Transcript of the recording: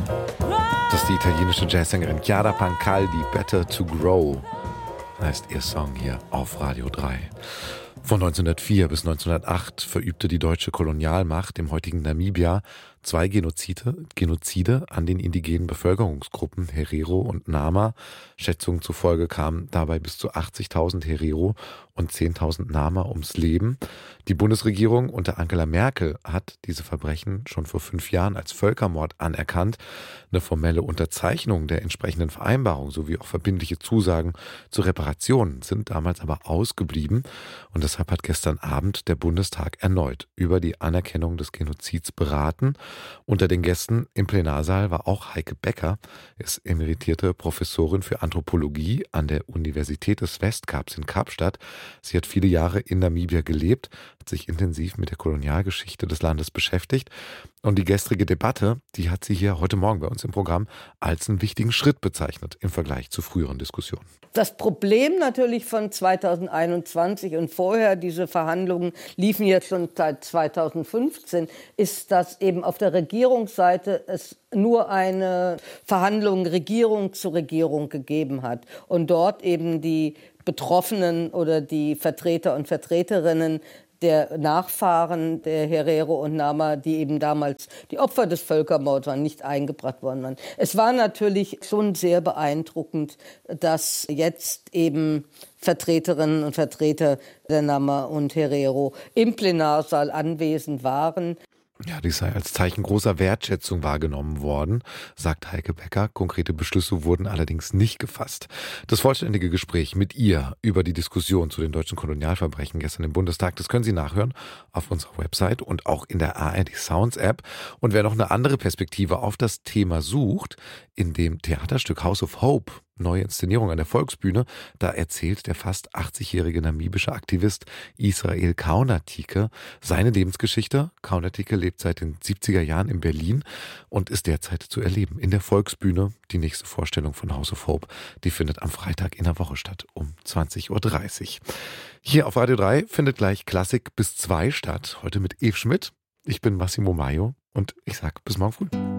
Das ist die italienische Jazzsängerin Chiara Pancaldi, Better to Grow, heißt ihr Song hier auf Radio 3. Von 1904 bis 1908 verübte die deutsche Kolonialmacht im heutigen Namibia 2 Genozide an den indigenen Bevölkerungsgruppen Herero und Nama. Schätzungen zufolge kamen dabei bis zu 80.000 Herero und 10.000 Nama ums Leben. Die Bundesregierung unter Angela Merkel hat diese Verbrechen schon vor 5 Jahren als Völkermord anerkannt. Eine formelle Unterzeichnung der entsprechenden Vereinbarung sowie auch verbindliche Zusagen zur Reparation sind damals aber ausgeblieben. Und deshalb hat gestern Abend der Bundestag erneut über die Anerkennung des Genozids beraten. Unter den Gästen im Plenarsaal war auch Heike Becker, ist emeritierte Professorin für Anthropologie an der Universität des Westkaps in Kapstadt. Sie hat viele Jahre in Namibia gelebt, hat sich intensiv mit der Kolonialgeschichte des Landes beschäftigt. Und die gestrige Debatte, die hat sie hier heute Morgen bei uns im Programm als einen wichtigen Schritt bezeichnet im Vergleich zu früheren Diskussionen. Das Problem natürlich von 2021 und vorher, diese Verhandlungen liefen jetzt schon seit 2015, ist, dass eben auf der Regierungsseite es nur eine Verhandlung Regierung zu Regierung gegeben hat und dort eben die Betroffenen oder die Vertreter und Vertreterinnen der Nachfahren der Herero und Nama, die eben damals die Opfer des Völkermords waren, nicht eingebracht worden waren. Es war natürlich schon sehr beeindruckend, dass jetzt eben Vertreterinnen und Vertreter der Nama und Herero im Plenarsaal anwesend waren. Ja, dies sei als Zeichen großer Wertschätzung wahrgenommen worden, sagt Heike Becker. Konkrete Beschlüsse wurden allerdings nicht gefasst. Das vollständige Gespräch mit ihr über die Diskussion zu den deutschen Kolonialverbrechen gestern im Bundestag, das können Sie nachhören auf unserer Website und auch in der ARD Sounds App. Und wer noch eine andere Perspektive auf das Thema sucht, in dem Theaterstück House of Hope, neue Inszenierung an der Volksbühne, da erzählt der fast 80-jährige namibische Aktivist Israel Kaunatike seine Lebensgeschichte. Kaunatike lebt seit den 70er Jahren in Berlin und ist derzeit zu erleben in der Volksbühne. Die nächste Vorstellung von House of Hope, die findet am Freitag in der Woche statt um 20.30 Uhr. Hier auf Radio 3 findet gleich Klassik bis 2 statt. Heute mit Eve Schmidt. Ich bin Massimo Maio und ich sag bis morgen früh.